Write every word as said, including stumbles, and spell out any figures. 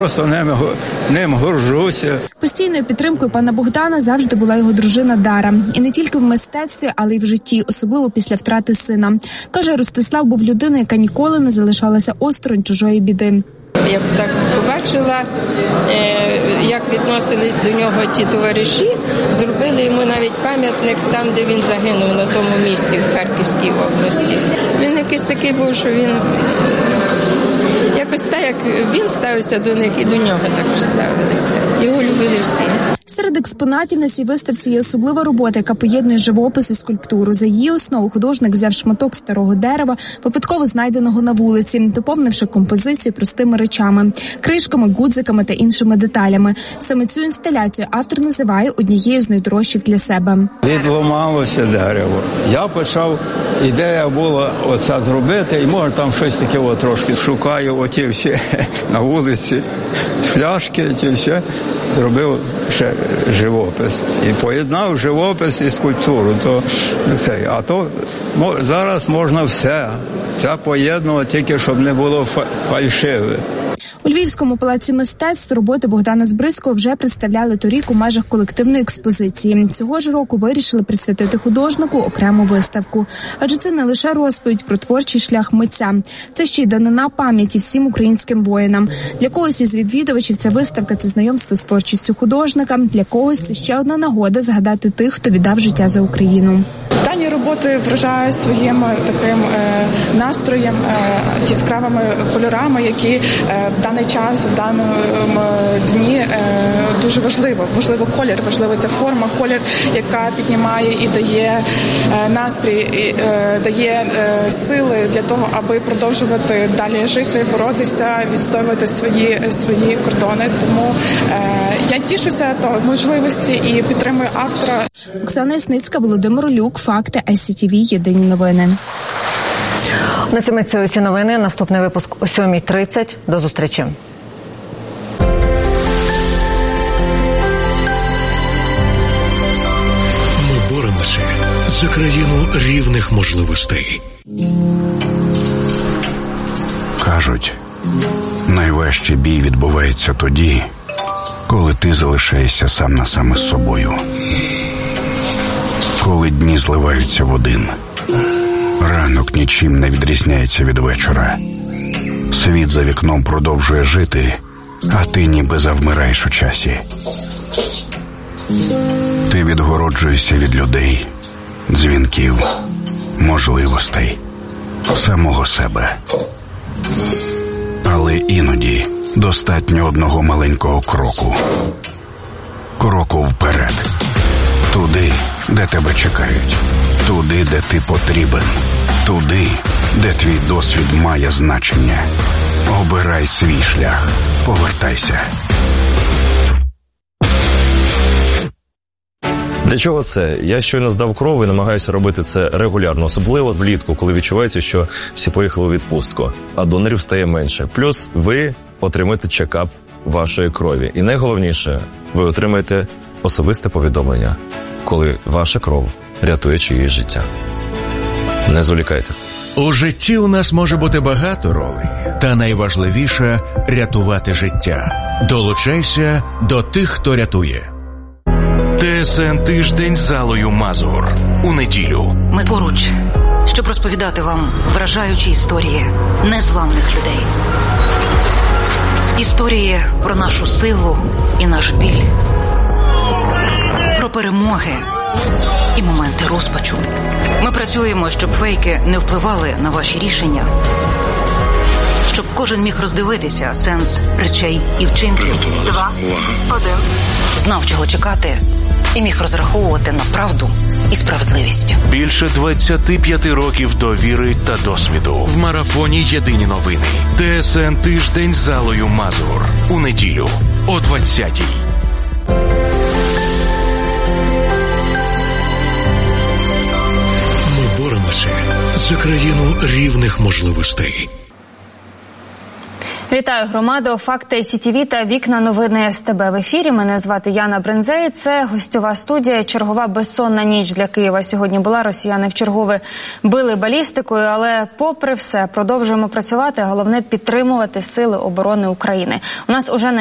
Просто ним, ним горжуся. Постійною підтримкою пана Богдана завжди була його дружина Дара. І не тільки в мистецтві, але й в житті, особливо після втрати сина. Каже, Ростислав був людиною, яка ніколи не залишалася осторонь чужої біди. Я б так побачила, як відносились до нього ті товариші, зробили йому навіть пам'ятник там, де він загинув, на тому місці в Харківській області. Він якийсь такий був, що він якось так, як він ставився до них, і до нього також ставилися. Його любили всі. Серед експонатів на цій виставці є особлива робота, яка поєднує живопис і скульптуру. За її основу художник взяв шматок старого дерева, випадково знайденого на вулиці, доповнивши композицію простими речами – кришками, гудзиками та іншими деталями. Саме цю інсталяцію автор називає однією з найдорожчих для себе. Відламалося дерево. Я почав, ідея була оце зробити, і може там щось таке от, трошки шукаю, оті всі на вулиці, фляшки, ті всі. Зробив ще живопис. І поєднав живопис і скульптуру. То, це, а то зараз можна все. Все поєднувати, тільки щоб не було фальшиве. У Львівському палаці мистецтв роботи Богдана Збризького вже представляли торік у межах колективної експозиції. Цього ж року вирішили присвятити художнику окрему виставку. Адже це не лише розповідь про творчий шлях митця. Це ще й данина пам'яті всім українським воїнам. Для когось із відвідувачів ця виставка – це знайомство з творчістю художника. Для когось це ще одна нагода згадати тих, хто віддав життя за Україну. Дані роботи вражають своїм таким е, настроєм, е, яскравими кольорами, які е, в даний час, в даному е, дні е, дуже важливо. Важливо колір, важлива ця форма, колір, яка піднімає і дає е, настрій, і, е, дає е, сили для того, аби продовжувати далі жити, боротися, відстоювати свої, свої кордони. Тому е, я тішуся того можливості і підтримую автора. Оксана Ясницька, Володимир Люк, Факти, ай сі ті ві, Єдині новини. На цьому це усі новини. Наступний випуск о сьомій тридцять. До зустрічі. Ми боремося за країну рівних можливостей. Кажуть, найважчий бій відбувається тоді, коли ти залишаєшся сам на сам із собою. Коли дні зливаються в один. Ранок нічим не відрізняється від вечора. Світ за вікном продовжує жити, а ти ніби завмираєш у часі. Ти відгороджуєшся від людей, дзвінків, можливостей, самого себе. Але іноді достатньо одного маленького кроку. Кроку вперед. Туди, де тебе чекають. Туди, де ти потрібен. Туди, де твій досвід має значення. Обирай свій шлях. Повертайся. Для чого це? Я щойно здав кров і намагаюся робити це регулярно, особливо влітку, коли відчувається, що всі поїхали у відпустку, а донорів стає менше. Плюс ви отримаєте чекап вашої крові. І найголовніше, ви отримаєте особисте повідомлення, коли ваша кров рятує чиєсь життя. Не зволікайте. У житті у нас може бути багато ролей, та найважливіше – рятувати життя. Долучайся до тих, хто рятує. ТСН «Тиждень» з Аллою Мазур. У неділю. Ми поруч, щоб розповідати вам вражаючі історії незламних людей. Історії про нашу силу і наш біль. Про перемоги і моменти розпачу. Ми працюємо, щоб фейки не впливали на ваші рішення. Щоб кожен міг роздивитися сенс речей і вчинків. Два, один. Знав, чого чекати, і міг розраховувати на правду і справедливість. Більше двадцяти п'яти років довіри та досвіду. В марафоні «Єдині новини». ТСН «Тиждень» з Аллою Мазур. У неділю о двадцятій. Ми боремося за країну рівних можливостей. Вітаю, громадо. Факти Сі Ті Ві та Вікна новини Ес Те Бе в ефірі. Мене звати Яна Бринзей. Це гостьова студія. Чергова безсонна ніч для Києва сьогодні була. Росіяни вчергове били балістикою, але попри все продовжуємо працювати. Головне – підтримувати сили оборони України. У нас уже